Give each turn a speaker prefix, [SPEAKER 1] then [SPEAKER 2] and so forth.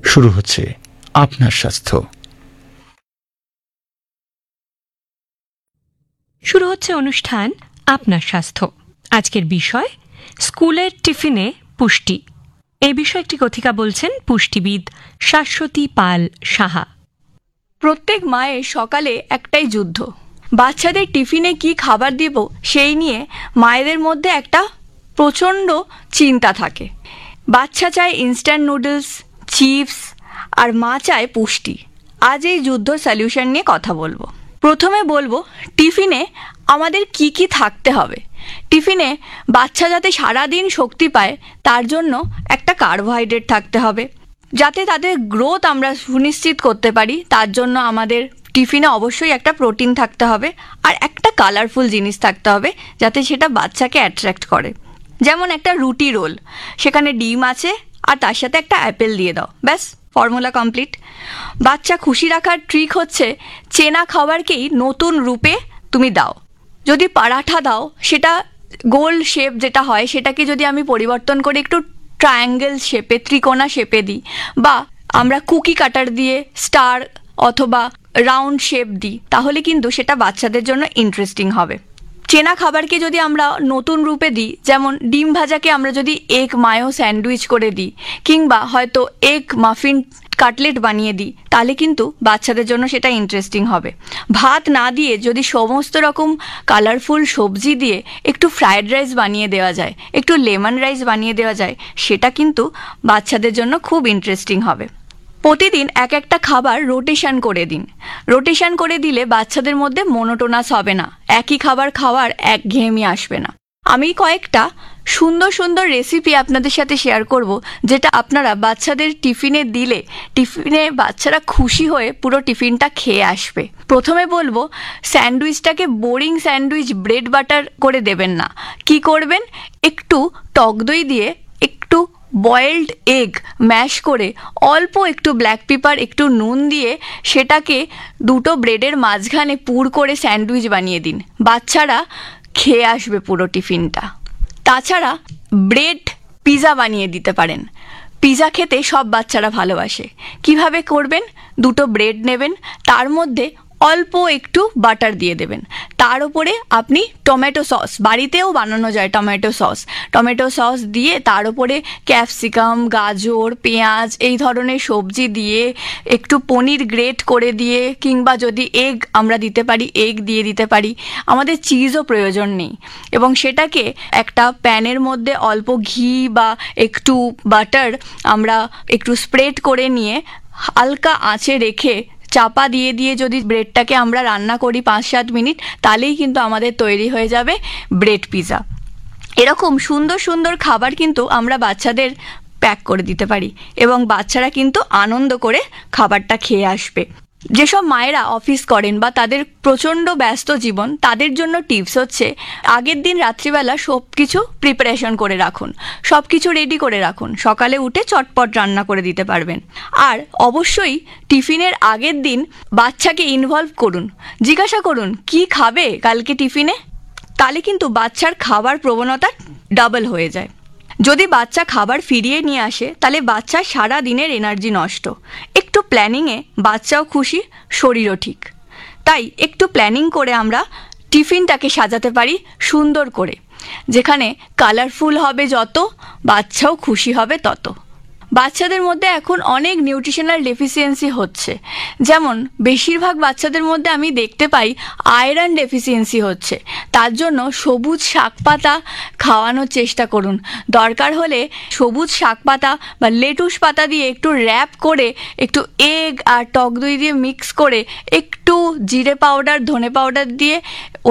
[SPEAKER 1] শুরু হচ্ছে আপনার স্বাস্থ্য।
[SPEAKER 2] শুরু হচ্ছে অনুষ্ঠান আপনার স্বাস্থ্য। আজকের বিষয় স্কুলের টিফিনে পুষ্টি। এই বিষয়ে একটি কথিকা বলছেন পুষ্টিবিদ শাশ্বতী পাল সাহা।
[SPEAKER 3] প্রত্যেক মায়ের সকালে একটাই যুদ্ধ, বাচ্চাদের টিফিনে কি খাবার দেব সেই নিয়ে মায়েদের মধ্যে একটা প্রচণ্ড চিন্তা থাকে। বাচ্চা চায় ইনস্ট্যান্ট নুডলস, চিপস, আর মা চায় পুষ্টি। আজ এই যুদ্ধ সলিউশন নিয়ে কথা বলবো। প্রথমে বলবো টিফিনে আমাদের কি কি থাকতে হবে। টিফিনে বাচ্চা যাতে সারাদিন শক্তি পায় তার জন্য একটা কার্বোহাইড্রেট থাকতে হবে, যাতে তাদের গ্রোথ আমরা সুনিশ্চিত করতে পারি। তার জন্য আমাদের টিফিনে অবশ্যই একটা প্রোটিন থাকতে হবে, আর একটা কালারফুল জিনিস থাকতে হবে যাতে সেটা বাচ্চাকে অ্যাট্রাক্ট করে। যেমন একটা রুটি রোল, সেখানে ডিম আছে আর তার সাথে একটা অ্যাপেল দিয়ে দাও, ব্যাস ফর্মুলা কমপ্লিট। বাচ্চা খুশি রাখার ট্রিক হচ্ছে চেনা খাবারকেই নতুন রূপে তুমি দাও। যদি পরাঠা দাও, সেটা গোল শেপ যেটা হয় সেটাকে যদি আমি পরিবর্তন করে একটু ট্রায়াঙ্গেল শেপে, ত্রিকোণা শেপে দিই, বা আমরা কুকি কাটার দিয়ে স্টার অথবা রাউন্ড শেপ দিই, তাহলে কিন্তু সেটা বাচ্চাদের জন্য ইন্টারেস্টিং হবে। চেনা খাবারকে যদি আমরা নতুন রূপে দিই, যেমন ডিম ভাজাকে আমরা যদি এগ মায়ো স্যান্ডউইচ করে দিই, কিংবা হয়তো এগ মাফিন কাটলেট বানিয়ে দিই, তাহলে কিন্তু বাচ্চাদের জন্য সেটা ইন্টারেস্টিং হবে। ভাত না দিয়ে যদি সমস্ত রকম কালারফুল সবজি দিয়ে একটু ফ্রায়েড রাইস বানিয়ে দেওয়া যায়, একটু লেমন রাইস বানিয়ে দেওয়া যায়, সেটা কিন্তু বাচ্চাদের জন্য খুব ইন্টারেস্টিং হবে। প্রতিদিন এক একটা খাবার রোটেশন করে দিন। রোটেশন করে দিলে বাচ্চাদের মধ্যে মোনোটোনাস হবে না, একই খাবার খাওয়ার একঘেয়েমি আসবে না। আমি কয়েকটা সুন্দর সুন্দর রেসিপি আপনাদের সাথে শেয়ার করব, যেটা আপনারা বাচ্চাদের টিফিনে দিলে টিফিনে বাচ্চারা খুশি হয়ে পুরো টিফিনটা খেয়ে আসবে। প্রথমে বলবো স্যান্ডউইচটাকে বোরিং স্যান্ডউইচ ব্রেড বাটার করে দেবেন না। কি করবেন, একটু টক দই দিয়ে একটু বয়েলড এগ ম্যাশ করে অল্প একটু ব্ল্যাক পেপার, একটু নুন দিয়ে সেটাকে দুটো ব্রেডের মাঝখানে পুর করে স্যান্ডউইচ বানিয়ে দিন। বাচ্চারা খেয়ে আসবে পুরো টিফিনটা। তাছাড়া ব্রেড পিৎজা বানিয়ে দিতে পারেন। পিৎজা খেতে সব বাচ্চারা ভালোবাসে। কিভাবে করবেন, দুটো ব্রেড নেবেন, তার মধ্যে অল্প একটু বাটার দিয়ে দেবেন, তার উপরে আপনি টমেটো সস, বাড়িতেও বানানো যায় টমেটো সস দিয়ে তার উপরে ক্যাপসিকাম, গাজর, পেঁয়াজ এই ধরনের সবজি দিয়ে একটু পনির গ্রেট করে দিয়ে, কিংবা যদি এগ আমরা দিতে পারি এগ দিয়ে দিতে পারি, আমাদের চিজও প্রয়োজন নেই। এবং সেটাকে একটা প্যানের মধ্যে অল্প ঘি বা একটু বাটার আমরা একটু স্প্রেড করে নিয়ে হালকা আঁচে রেখে চাপা দিয়ে দিয়ে যদি ব্রেডটাকে আমরা রান্না করি 5-7 মিনিট, তাহলেই কিন্তু আমাদের তৈরি হয়ে যাবে ব্রেড পিৎজা। এরকম সুন্দর সুন্দর খাবার কিন্তু আমরা বাচ্চাদের প্যাক করে দিতে পারি, এবং বাচ্চারা কিন্তু আনন্দ করে খাবারটা খেয়ে আসবে। যেসব মায়েরা অফিস করেন বা তাদের প্রচণ্ড ব্যস্ত জীবন, তাদের জন্য টিপস হচ্ছে আগের দিন রাত্রিবেলা সব কিছু প্রিপারেশন করে রাখুন, সব কিছু রেডি করে রাখুন, সকালে উঠে চটপট রান্না করে দিতে পারবেন। আর অবশ্যই টিফিনের আগের দিন বাচ্চাকে ইনভলভ করুন, জিজ্ঞাসা করুন কি খাবে কালকে টিফিনে, তাহলে কিন্তু বাচ্চার খাবার প্রবণতা ডাবল হয়ে যায়। যদি বাচ্চা খাবার ফিরিয়ে নিয়ে আসে, তাহলে বাচ্চার সারা দিনের এনার্জি নষ্ট। একটু প্ল্যানিংয়ে বাচ্চাও খুশি, শরীরও ঠিক। তাই একটু প্ল্যানিং করে আমরা টিফিনটাকে সাজাতে পারি সুন্দর করে, যেখানে কালারফুল হবে যত, বাচ্চাও খুশি হবে তত। বাচ্চাদের মধ্যে এখন অনেক নিউট্রিশনাল ডেফিসিয়েন্সি হচ্ছে। যেমন বেশিরভাগ বাচ্চাদের মধ্যে আমি দেখতে পাই আয়রন ডেফিসিয়েন্সি হচ্ছে। তার জন্য সবুজ শাকপাতা খাওয়ানোর চেষ্টা করুন। দরকার হলে সবুজ শাকপাতা বা লেটুস পাতা দিয়ে একটু র্যাপ করে, একটু এগ আর টক দই দিয়ে মিক্স করে, একটু জিরে পাউডার, ধনে পাউডার দিয়ে